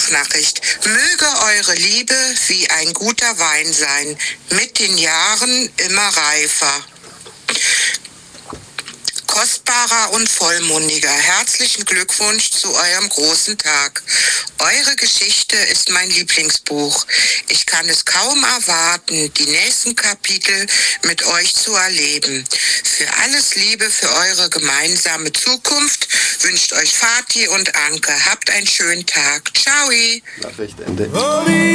Sprachnachricht. Möge eure Liebe wie ein guter Wein sein, mit den Jahren immer reifer. Kostbarer und vollmundiger, herzlichen Glückwunsch zu eurem großen Tag. Eure Geschichte ist mein Lieblingsbuch. Ich kann es kaum erwarten, die nächsten Kapitel mit euch zu erleben. Für alles Liebe für eure gemeinsame Zukunft wünscht euch Fatih und Anke. Habt einen schönen Tag. Ciao. Nachricht Ende.